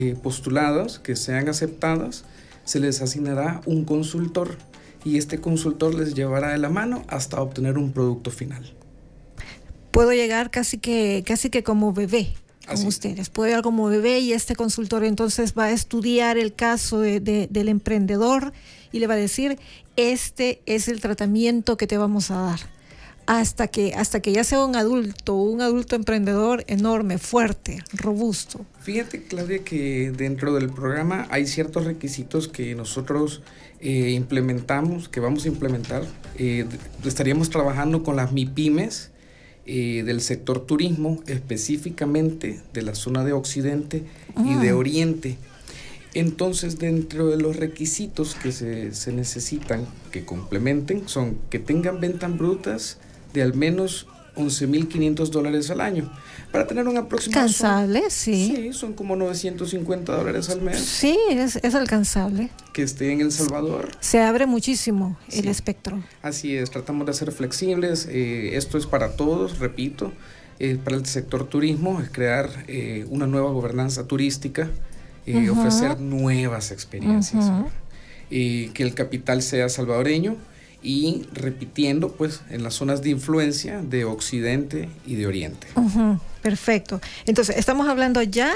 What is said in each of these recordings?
postuladas que sean aceptadas, se les asignará un consultor y este consultor les llevará de la mano hasta obtener un producto final. Puedo llegar casi que como bebé, como ustedes. Puedo llegar como bebé y este consultor entonces va a estudiar el caso del emprendedor y le va a decir, este es el tratamiento que te vamos a dar. Hasta que ya sea un adulto emprendedor enorme, fuerte, robusto. Fíjate, Claudia, que dentro del programa hay ciertos requisitos que nosotros implementamos, que vamos a implementar. Estaríamos trabajando con las MIPYMES del sector turismo, específicamente de la zona de Occidente y de Oriente. Entonces, dentro de los requisitos que se necesitan que complementen son que tengan ventas brutas de al menos $11,500 al año. Para tener un aproximado. Alcanzable, sí. Sí, son como $950 al mes. Sí, es alcanzable. Que esté en El Salvador. Se abre muchísimo el espectro. Así es, tratamos de ser flexibles. Esto es para todos, repito. Para el sector turismo, es crear una nueva gobernanza turística, ofrecer nuevas experiencias. Que el capital sea salvadoreño. Y repitiendo pues en las zonas de influencia de Occidente y de Oriente. Perfecto. Entonces hemos hablado ya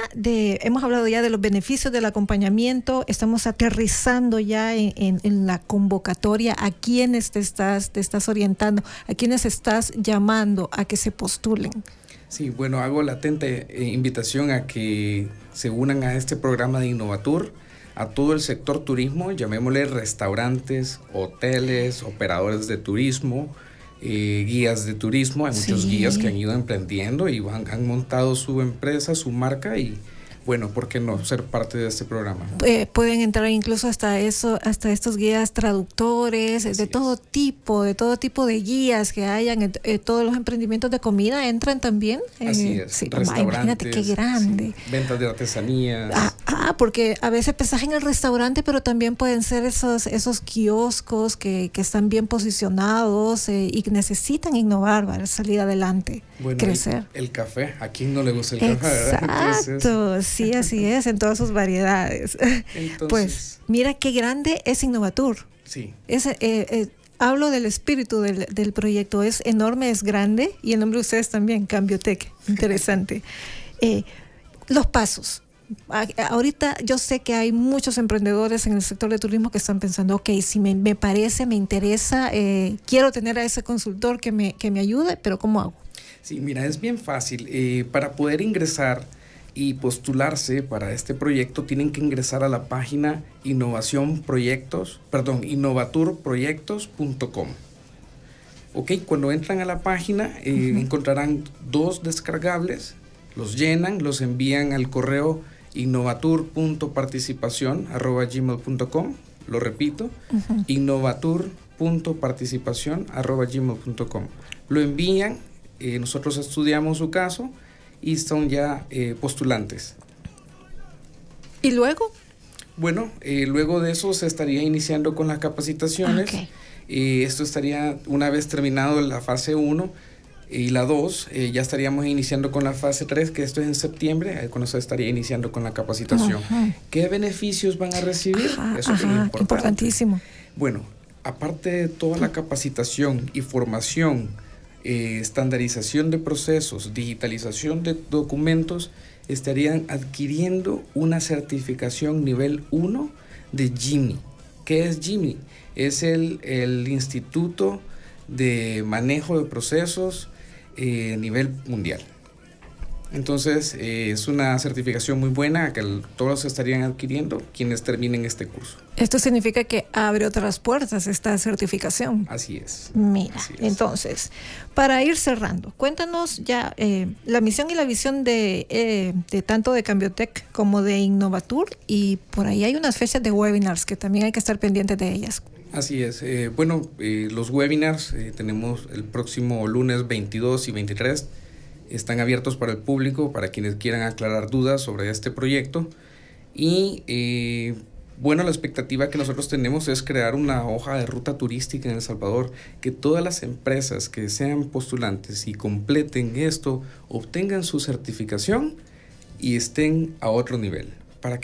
de los beneficios del acompañamiento, estamos aterrizando ya en la convocatoria, a quienes te estás orientando, a quienes estás llamando a que se postulen. Sí, bueno, hago latente invitación a que se unan a este programa de Innovatur, a todo el sector turismo, llamémosle restaurantes, hoteles, operadores de turismo, guías de turismo. Hay muchos guías que han ido emprendiendo y han montado su empresa, su marca y bueno, ¿por qué no ser parte de este programa? Pueden entrar incluso hasta estos guías traductores, de todo tipo de guías que hayan, todos los emprendimientos de comida entran también. Así es, sí, restaurantes. Imagínate qué grande. Sí, ventas de artesanías. Porque a veces pensás en el restaurante, pero también pueden ser esos kioscos que están bien posicionados y que necesitan innovar para salir adelante, crecer. El café, ¿a quién no le gusta el café? Exacto, sí, así es, en todas sus variedades. Entonces, pues mira qué grande es Innovatur. Sí. Hablo del espíritu del proyecto, es enorme, es grande, y el nombre de ustedes también, Cambiotec, interesante. Los pasos. Ahorita yo sé que hay muchos emprendedores en el sector de turismo que están pensando, ok, si me parece, me interesa, quiero tener a ese consultor que me ayude, pero ¿cómo hago? Sí, mira, es bien fácil. Para poder ingresar y postularse para este proyecto, tienen que ingresar a la página innovaturproyectos.com. Ok, cuando entran a la página encontrarán 2 descargables, los llenan, los envían al correo innovatur.participacion@gmail.com. Lo repito, innovatur.participacion@gmail.com. Lo envían, nosotros estudiamos su caso y son ya postulantes. ¿Y luego? Bueno, luego de eso se estaría iniciando con las capacitaciones. Esto estaría, una vez terminado la fase 1 y la 2, ya estaríamos iniciando con la fase 3, que esto es en septiembre, cuando se estaría iniciando con la capacitación. ¿Qué beneficios van a recibir? Eso es importantísimo. Bueno, aparte de toda la capacitación y formación, estandarización de procesos, digitalización de documentos, estarían adquiriendo una certificación nivel 1 de GIMI. ¿Qué es GIMI? Es el Instituto de Manejo de Procesos a nivel mundial. Entonces, es una certificación muy buena que todos estarían adquiriendo quienes terminen este curso. Esto significa que abre otras puertas esta certificación. Así es. Mira, así es. Entonces, para ir cerrando, cuéntanos ya la misión y la visión de tanto de Cambiotec como de Innovatur, y por ahí hay unas fechas de webinars que también hay que estar pendientes de ellas. Así es. Los webinars tenemos el próximo lunes 22 y 23. Están abiertos para el público, para quienes quieran aclarar dudas sobre este proyecto. Y la expectativa que nosotros tenemos es crear una hoja de ruta turística en El Salvador, que todas las empresas que sean postulantes y completen esto, obtengan su certificación y estén a otro nivel.